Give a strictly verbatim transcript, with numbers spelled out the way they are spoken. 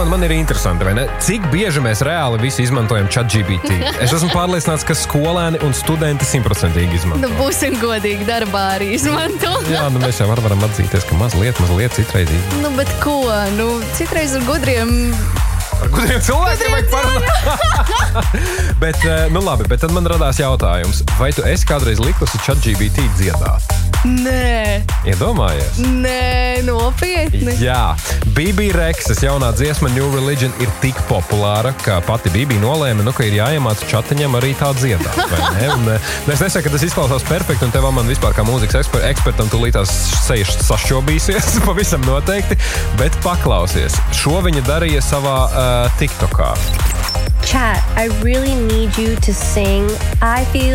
man, man ir interesanti, vai ne? Cik bieži mēs reāli visi izmantojam ChatGPT? Es esmu pārliecināts, ka skolēni un studenti simtprocentīgi izmanto. Nu, būsim godīgi, darbā arī izmanto. Jā, nu mēs jau var, varam atzīties, ka mazliet, mazliet citreiz izmanto. Nu, bet ko? Nu, citreiz ar gudriem... Ar gudriem cilvēkiem vajag parunāt. Bet, nu labi, bet tad man radās jautājums. Vai tu esi kādreiz likusi ChatGPT dziedāt? Nē. Iedomājies? Nē, nopietni. Jā. B B Rexes jaunā dziesma New Religion ir tik populāra, ka pati B B nolēma, nu, ka ir jāiemāca čatiņam arī tā dziedāt, vai ne? Un, es nesaku, ka tas izklausās perfekti, un tev man vispār kā mūzikas eksper, ekspertam tūlītās sejas sašķobīsies, pavisam noteikti, bet paklausies. Šo viņa darīja savā uh, TikTokā. Chat, I really need you to sing I Feel